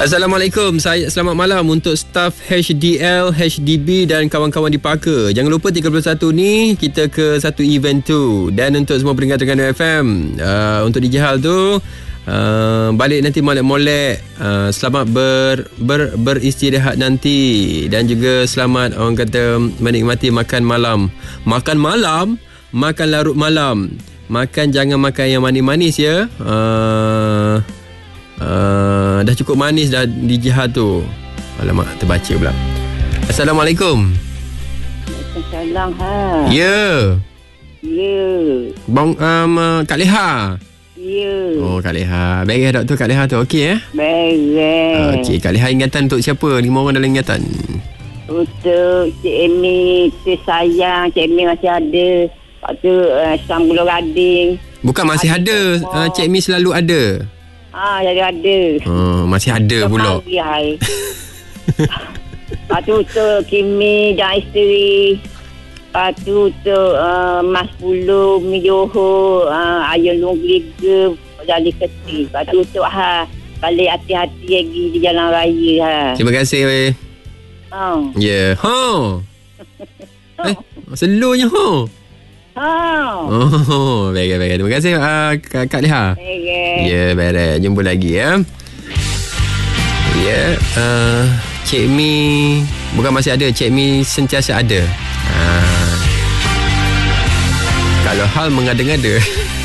Assalamualaikum. Selamat malam untuk staf HDL, HDB dan kawan-kawan di Parker. Jangan lupa 31 ni kita ke satu event tu. Dan untuk semua pendengar Terengganu FM, untuk di Jihal tu, balik nanti molek-molek. Selamat beristirahat nanti. Dan juga selamat orang kata menikmati makan malam. Makan malam, makan larut malam. Makan jangan makan yang manis-manis ya. Dah cukup manis dah di Jihad tu. Alamak, terbaca pula. Assalamualaikum. Waalaikumsalam. Ya. Ya. Bang Kak Leha. Ya. Oh, Kak Leha. Baik doktor Kak Leha tu okey Baik. Okey, Kak Leha ingatan untuk siapa? 5 orang dalam ingatan. Untuk Cik Emi, Cik Sayang, Cik Emi masih ada. Lepas tu Sambulu Rading. Bukan masih ada. Cik Mi selalu ada. Jadi ada. Masih ada pula. Lepas tu untuk Kimi dan isteri. Lepas tu untuk Mas Pulu, Mi Johor, Ayun Lungliga, Jali Keti. Lepas tu untuk balik hati-hati lagi di jalan raya. Terima kasih. Ya. Selunya baik. Terima kasih Kak Leha. Ya, baik. Jumpa lagi ya. Ya, Cik Mi bukan masih ada, Cik Mi sentiasa ada. Kalau hal mengada-ngada